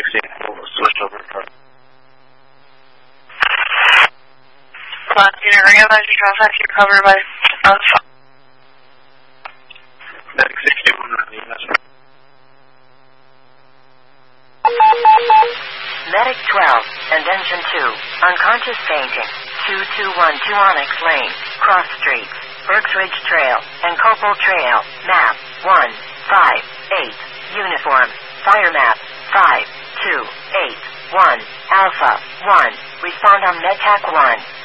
16, we'll switch over to Unit, realize you traffic, you're covered by Medic 61 on the EMS. Medic 12 and Engine 2, unconscious fainting, 2212 Onyx Lane, Cross Street, Berks Ridge Trail, and Copal Trail, map 158, uniform, fire map 5281, Alpha 1, respond on MedTac 1.